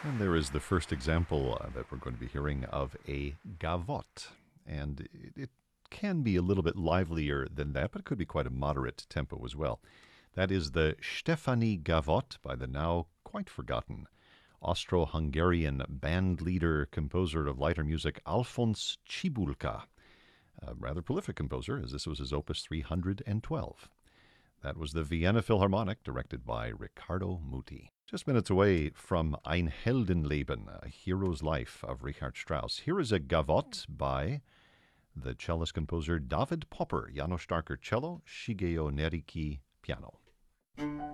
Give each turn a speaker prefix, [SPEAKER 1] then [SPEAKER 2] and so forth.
[SPEAKER 1] And there is the first example that we're going to be hearing of a gavotte. And it can be a little bit livelier than that, but it could be quite a moderate tempo as well. That is the Stefani Gavotte by the now quite forgotten Austro-Hungarian band leader, composer of lighter music, Alphonse Cibulka. A rather prolific composer, as this was his opus 312. That was the Vienna Philharmonic, directed by Riccardo Muti. Just minutes away from Ein Heldenleben, A Hero's Life of Richard Strauss. Here is a gavotte by the cellist composer David Popper, János Starker cello, Shigeo Neriki piano.